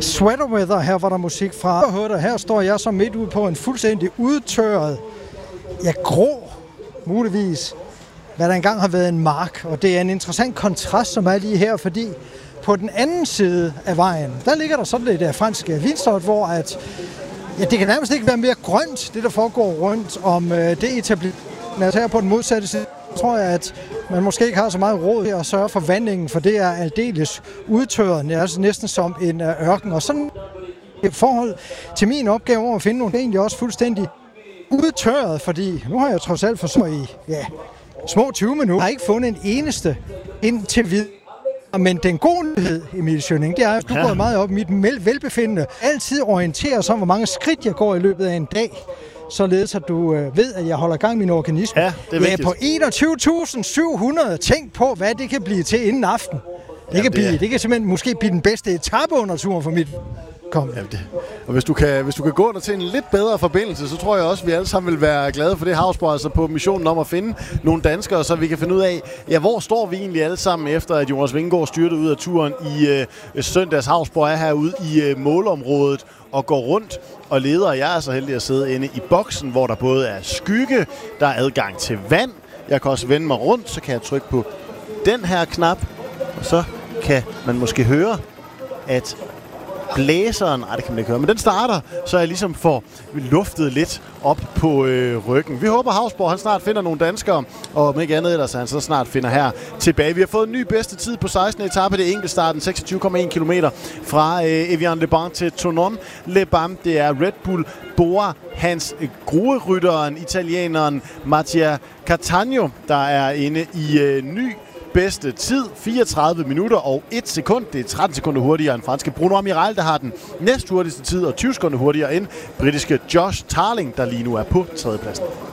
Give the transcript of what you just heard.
Sweater Weather, her var der musik fra. Her står jeg så midt ude på en fuldstændig udtørret, grå, muligvis, hvad der engang har været en mark. Og det er en interessant kontrast, som er lige her, fordi på den anden side af vejen, der ligger der sådan lidt fransk vinstolt, hvor at, det kan nærmest ikke være mere grønt, det der foregår rundt om det etableret. Altså her på den modsatte side, tror jeg, at man måske ikke har så meget råd til at sørge for vandingen, for det er aldeles udtørret, altså næsten som en ørken. Og sådan i forhold til min opgave over at finde nogle, egentlig også fuldstændig udtørret, fordi nu har jeg trods alt forsøgt i små 20 minutter. Jeg har ikke fundet en eneste indtil videre. Men den gode nyhed, Emil Schønning, det er, at du går meget op i mit velbefindende. Altid orienterer sig om, hvor mange skridt jeg går i løbet af en dag. Således at du ved, at jeg holder gang i min organisme. Ja, det er vigtigt. På 21.700. Tænk på, hvad det kan blive til inden aften. Det kan simpelthen måske blive den bedste etape under turen for mit kommende. Og hvis du kan gå der til en lidt bedre forbindelse, så tror jeg også, at vi alle sammen vil være glade for det havspor, altså på missionen om at finde nogle danskere, så vi kan finde ud af, hvor står vi egentlig alle sammen efter, at Jonas Vingegaard styrtede ud af turen i søndags. Havspor er herude i målområdet og går rundt og leder. Jeg er så heldig at sidde inde i boksen, hvor der både er skygge, der er adgang til vand. Jeg kan også vende mig rundt, så kan jeg trykke på den her knap, og så kan man måske høre, at blæseren, det kan man ikke høre, men den starter, så jeg ligesom får luftet lidt op på ryggen. Vi håber, Havsborg han snart finder nogle danskere, og om ikke andet ellers, han så snart finder her tilbage. Vi har fået en ny bedste tid på 16. etape, det er enkeltstarten, 26,1 km fra Evian-les-Bains til Tournon-les-Bains. Det er Red Bull Bora, hans gruerytteren, italieneren Mattia Cattaneo, der er inde i ny bedste tid, 34 minutter og 1 sekund. Det er 13 sekunder hurtigere end franske Bruno Amiral, der har den næst hurtigste tid, og 20 sekunder hurtigere end britiske Josh Tarling, der lige nu er på 3. pladsen.